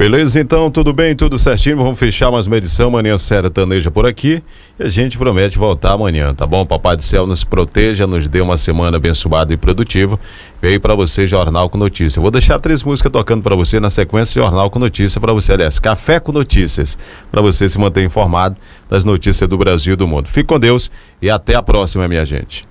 Beleza, então, tudo bem, tudo certinho. Vamos fechar mais uma edição Manhã Sertaneja por aqui. E a gente promete voltar amanhã, tá bom? Papai do Céu nos proteja, nos dê uma semana abençoada e produtiva. Veio pra você Jornal com Notícia. Vou deixar 3 músicas tocando pra você na sequência Jornal com Notícia pra você, aliás, Café com Notícias, pra você se manter informado das notícias do Brasil e do mundo. Fique com Deus e até a próxima, minha gente.